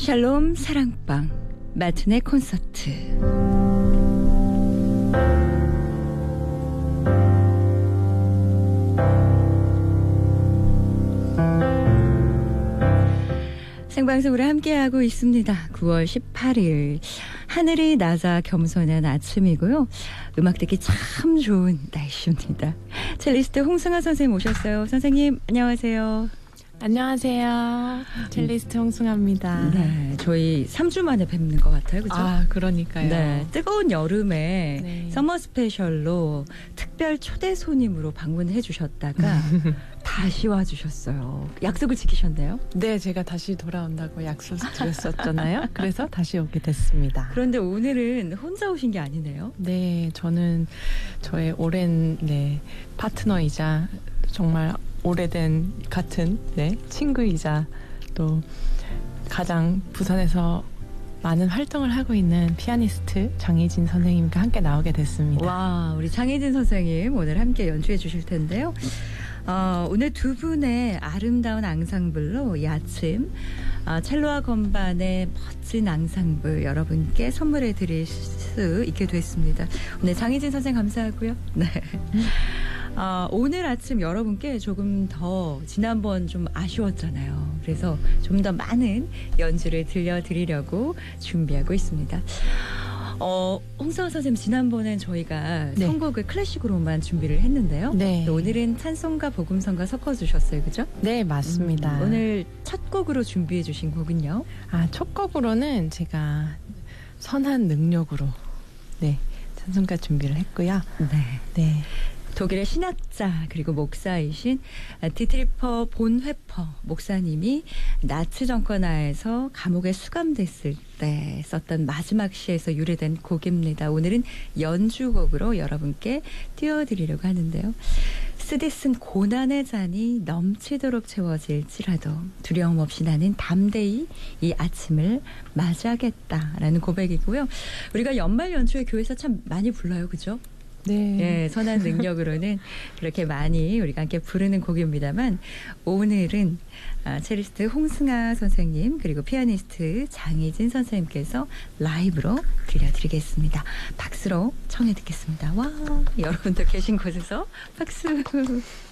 샬롬 사랑방 마틴의 콘서트. 생방송으로 함께하고 있습니다. 9월 18일 하늘이 낮아 겸손한 아침이고요. 음악 듣기 참 좋은 날씨입니다. 첼리스트 홍승아 선생님 오셨어요. 선생님 안녕하세요. 안녕하세요. 첼리스트 홍승아입니다. 네, 저희 3주 만에 뵙는 것 같아요. 그죠? 아, 그러니까요. 네, 뜨거운 여름에 네. 서머 스페셜로 특별 초대 손님으로 방문해 주셨다가 다시 와주셨어요. 약속을 지키셨네요. 네, 제가 다시 돌아온다고 약속드렸었잖아요. 그래서 다시 오게 됐습니다. 그런데 오늘은 혼자 오신 게 아니네요. 네, 저는 저의 오랜 파트너이자 정말 오래된 같은 친구이자 또 가장 부산에서 많은 활동을 하고 있는 피아니스트 장희진 선생님과 함께 나오게 됐습니다. 와, 우리 장희진 선생님 오늘 함께 연주해 주실 텐데요. 오늘 두 분의 아름다운 앙상블로 이 아침 첼로와 건반의 멋진 앙상블 여러분께 선물해 드릴 수 있게 됐습니다. 오늘 장희진 선생님 감사하고요. 네. 오늘 아침 여러분께 조금 더 지난번 좀 아쉬웠잖아요. 그래서 좀 더 많은 연주를 들려드리려고 준비하고 있습니다. 홍성아 선생님 지난번엔 저희가 선곡을 클래식으로만 준비를 했는데요. 네. 오늘은 찬송가 복음성가 섞어주셨어요. 그죠? 네, 맞습니다. 오늘 첫 곡으로 준비해 주신 곡은요? 첫 곡으로는 제가 선한 능력으로 찬송가 준비를 했고요. 네. 독일의 신학자 그리고 목사이신 디트리퍼 본회퍼 목사님이 나치 정권 하에서 감옥에 수감됐을 때 썼던 마지막 시에서 유래된 곡입니다. 오늘은 연주곡으로 여러분께 띄워드리려고 하는데요. 쓰디쓴 고난의 잔이 넘치도록 채워질지라도 두려움 없이 나는 담대히 이 아침을 맞이하겠다라는 고백이고요. 우리가 연말 연초에 교회에서 참 많이 불러요. 그죠? 네, 선한 능력으로는 그렇게 많이 우리가 함께 부르는 곡입니다만 오늘은 첼리스트 홍승아 선생님 그리고 피아니스트 장희진 선생님께서 라이브로 들려드리겠습니다. 박수로 청해 듣겠습니다. 와, 여러분들 계신 곳에서 박수.